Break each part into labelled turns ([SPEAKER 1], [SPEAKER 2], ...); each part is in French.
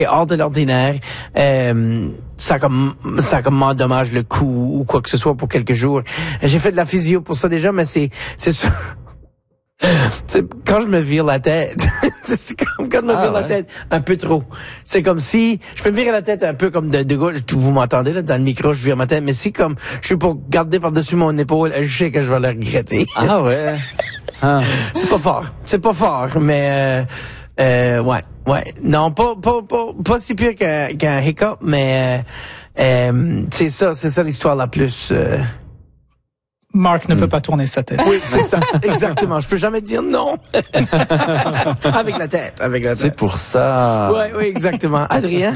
[SPEAKER 1] hors de l'ordinaire. Ça m'endommage le cou ou quoi que ce soit pour quelques jours. J'ai fait de la physio pour ça déjà, mais c'est sûr. C'est quand je me vire la tête. C'est comme quand je me vire la tête un peu trop. C'est comme si je peux me virer la tête un peu comme de gauche. Vous m'entendez là dans le micro, je vire ma tête, mais si comme je suis pour garder par-dessus mon épaule, je sais que je vais le regretter.
[SPEAKER 2] Ah ouais.
[SPEAKER 1] C'est pas fort, mais ouais. Non, pas si pire qu'un hiccup, mais c'est ça l'histoire la plus.
[SPEAKER 3] Mark ne peut pas tourner sa tête.
[SPEAKER 1] Oui, c'est ça, exactement. Je peux jamais dire non. Avec la tête.
[SPEAKER 2] C'est pour ça.
[SPEAKER 1] Oui, exactement. Adrien?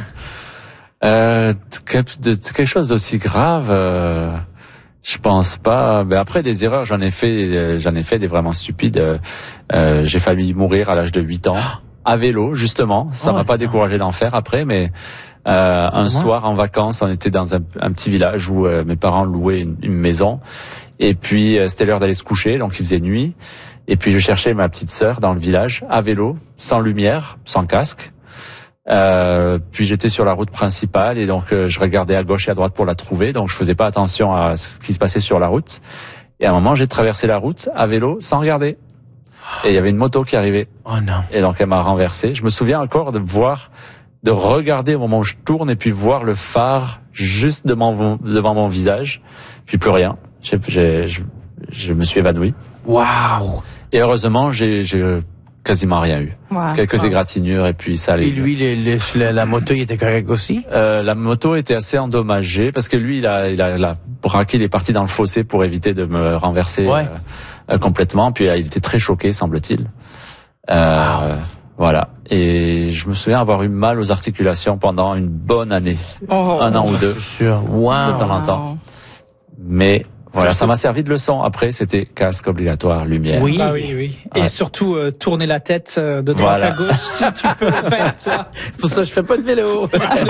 [SPEAKER 2] Quelque chose d'aussi grave, je pense pas. Mais après, des erreurs, j'en ai fait des vraiment stupides. J'ai failli mourir à l'âge de 8 ans. À vélo, justement. Ça m'a pas découragé d'en faire après, mais un soir en vacances, on était dans un petit village où mes parents louaient une maison. Et puis c'était l'heure d'aller se coucher, donc il faisait nuit. Et puis je cherchais ma petite sœur dans le village, à vélo, sans lumière, sans casque. Puis j'étais sur la route principale et donc je regardais à gauche et à droite pour la trouver. Donc je faisais pas attention à ce qui se passait sur la route. Et à un moment, j'ai traversé la route à vélo sans regarder. Et il y avait une moto qui arrivait.
[SPEAKER 1] Oh non.
[SPEAKER 2] Et donc elle m'a renversé. Je me souviens encore de regarder au moment où je tourne et puis voir le phare juste devant mon visage. Puis plus rien. Je me suis évanoui.
[SPEAKER 1] Waouh.
[SPEAKER 2] Et heureusement, j'ai quasiment rien eu.
[SPEAKER 4] Wow.
[SPEAKER 2] Quelques égratignures et puis ça allait.
[SPEAKER 1] Et lui, la moto, il était correct aussi?
[SPEAKER 2] La moto était assez endommagée parce que lui, il a braqué, il est parti dans le fossé pour éviter de me renverser complètement. Puis il était très choqué, semble-t-il. Voilà. Et je me souviens avoir eu mal aux articulations pendant une bonne année. Un an ou deux.
[SPEAKER 1] Je suis sûr. Wow.
[SPEAKER 2] De temps en temps. Mais voilà, ça m'a servi de leçon. Après, c'était casque obligatoire, lumière.
[SPEAKER 3] Oui. Ah oui. Et surtout, tourner la tête de droite à gauche, si tu peux le faire, toi.
[SPEAKER 1] Pour ça, je fais pas de vélo.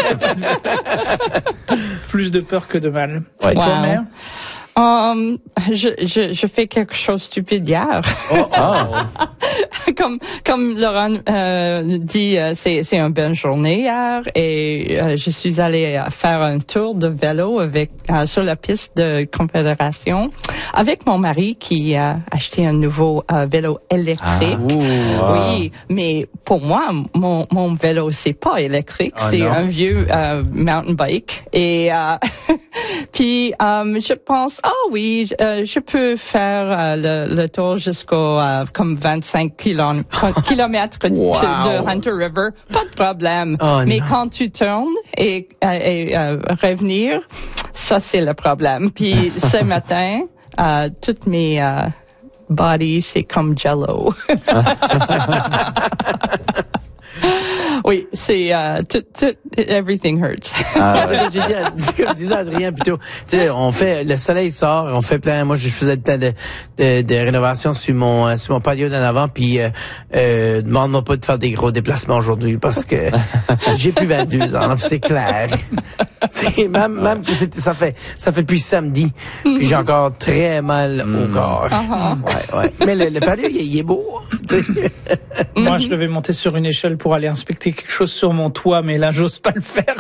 [SPEAKER 3] Plus de peur que de mal.
[SPEAKER 2] Ouais.
[SPEAKER 3] Et toi, mère?
[SPEAKER 4] Je fais quelque chose de stupide hier. Comme Laurent dit, c'est une bonne journée hier et je suis allée faire un tour de vélo sur la piste de Confédération avec mon mari qui a acheté un nouveau vélo électrique. Oui, mais pour moi, mon vélo c'est pas électrique, c'est un vieux mountain bike et puis je pense oui, je peux faire le tour jusqu'au comme 25 kilomètres de Hunter River, pas de problème. Mais quand tu tournes et revenir, ça c'est le problème. Puis ce matin, toutes mes body c'est comme Jello. Oui, c'est everything hurts.
[SPEAKER 1] Comme disait Adrien plutôt, tu sais, on fait le soleil sort, on fait plein. Moi, je faisais plein de rénovations sur mon patio d'en avant, puis demande-moi pas de faire des gros déplacements aujourd'hui parce que j'ai plus 22 ans, c'est clair. C'est même que ça fait depuis samedi, puis j'ai encore très mal au corps. Ouais. Mais le patio, il est beau.
[SPEAKER 3] Moi, je devais monter sur une échelle pour aller inspecter quelque chose sur mon toit, mais là, j'ose pas le faire.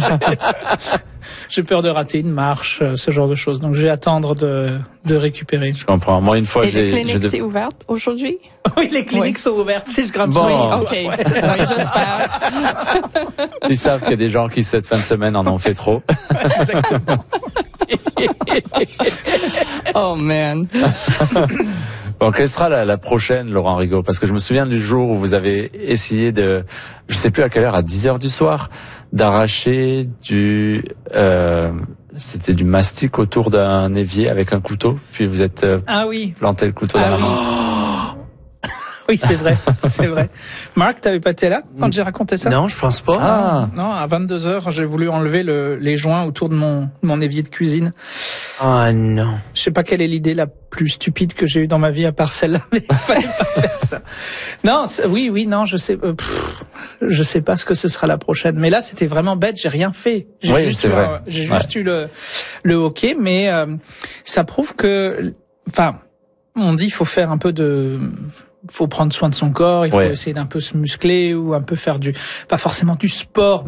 [SPEAKER 3] J'ai peur de rater une marche, ce genre de choses. Donc, je vais attendre de récupérer.
[SPEAKER 2] Je comprends. Moi, une fois,
[SPEAKER 4] et les cliniques, c'est ouvert aujourd'hui?
[SPEAKER 3] Oui, les cliniques sont ouvertes. Si je grimpe
[SPEAKER 2] bon.
[SPEAKER 4] Oui, OK. Oui, j'espère.
[SPEAKER 2] Ils savent qu'il y a des gens qui, cette fin de semaine, en ont fait trop.
[SPEAKER 3] Exactement.
[SPEAKER 4] Oh, man.
[SPEAKER 2] Bon, quelle sera la prochaine, Laurent Rigaud? Parce que je me souviens du jour où vous avez essayé je sais plus à quelle heure, à 10h du soir, d'arracher c'était du mastic autour d'un évier avec un couteau, puis vous êtes planté le couteau dans la main.
[SPEAKER 3] Oui, c'est vrai. Marc, t'avais pas été là quand j'ai raconté ça?
[SPEAKER 1] Non, je pense pas.
[SPEAKER 3] Non, à 22h, j'ai voulu enlever les joints autour de mon évier de cuisine.
[SPEAKER 1] Non.
[SPEAKER 3] Je sais pas quelle est l'idée la plus stupide que j'ai eue dans ma vie à part celle-là, mais il fallait pas faire ça. Non, non, je sais pas ce que ce sera la prochaine. Mais là, c'était vraiment bête, j'ai rien fait. J'ai juste eu le hockey, mais ça prouve que, on dit il faut faire un peu faut prendre soin de son corps, il faut essayer d'un peu se muscler ou un peu faire pas forcément du sport,